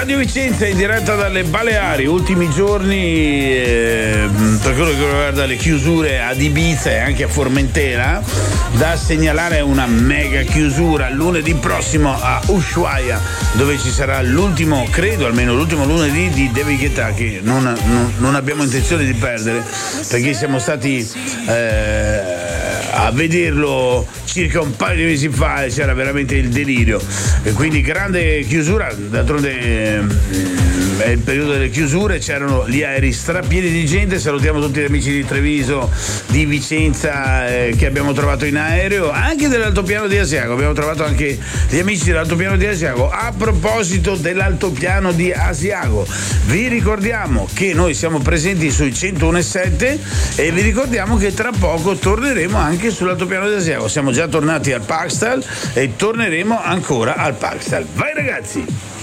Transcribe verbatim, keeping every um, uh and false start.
Radio Vicenza in diretta dalle Baleari, ultimi giorni eh, per quello che riguarda le chiusure ad Ibiza e anche a Formentera. Da segnalare una mega chiusura lunedì prossimo a Ushuaia, dove ci sarà l'ultimo, credo almeno l'ultimo lunedì di David Guetta, che non, non, non abbiamo intenzione di perdere, perché siamo stati eh, a vederlo circa un paio di mesi fa e c'era veramente il delirio, e quindi grande chiusura. D'altronde eh, è il periodo delle chiusure, c'erano gli aerei strapieni di gente. Salutiamo tutti gli amici di Treviso, di Vicenza eh, che abbiamo trovato in aereo, anche dell'altopiano di Asiago, abbiamo trovato anche gli amici dell'altopiano di Asiago. A proposito dell'altopiano di Asiago, vi ricordiamo che noi siamo presenti sui centouno virgola sette e vi ricordiamo che tra poco torneremo anche sull'altopiano di Asiago. Siamo già tornati al Paxtal e torneremo ancora al Paxtal. Vai ragazzi!